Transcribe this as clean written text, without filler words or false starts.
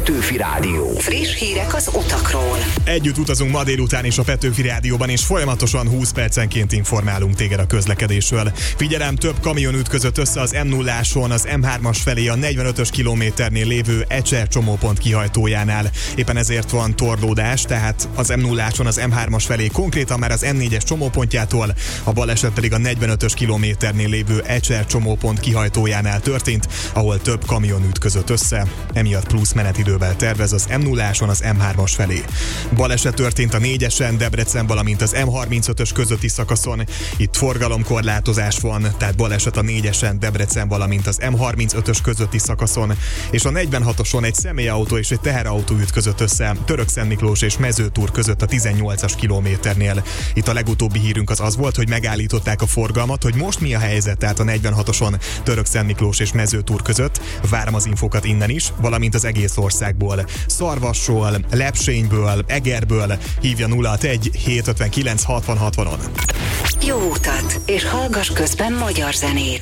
Petőfi Rádió. Friss hírek az utakról. Együtt utazunk ma délután is a Petőfi Rádióban, és folyamatosan 20 percenként informálunk téged a közlekedésről. Figyelem, több kamion ütközött össze az M0-áson, az M3-as felé a 45-ös kilométernél lévő Ecser csomópont kihajtójánál. Éppen ezért van torlódás, tehát az M0-áson az M3-as felé konkrétan már az M4-es csomópontjától, a baleset pedig a 45-ös kilométernél lévő Ecser csomópont kihajtójánál történt, ahol több kamion ütközött össze. Emiatt plusz menetidővel tervez az M0-áson az M3-as felé. Baleset történt a 4-esen Debrecen, valamint az M35-ös közötti szakaszon. Itt forgalomkorlátozás van, tehát baleset a 4-esen Debrecen, valamint az M35-ös közötti szakaszon, és a 46-oson egy személyautó és egy teherautó ütközött össze Törökszentmiklós és Mezőtúr között a 18-as kilométernél. Itt a legutóbbi hírünk az volt, hogy megállították a forgalmat, hogy most mi a helyzet, tehát a 46-oson Törökszentmiklós és Mezőtúr között. Várom az infókat innen is, valamint az egész országból. Szarvasról, Lepsényből, Egerből hívja 061 759 60 60-on. Jó utat, és hallgass közben magyar zenét.